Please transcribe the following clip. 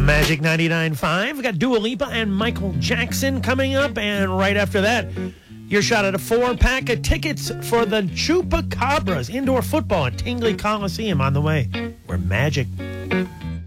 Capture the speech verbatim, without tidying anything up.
Magic ninety-nine point five. We got Dua Lipa and Michael Jackson coming up. And right after that, your shot at a four-pack of tickets for the Chupacabras indoor football at Tingley Coliseum on the way. We're Magic.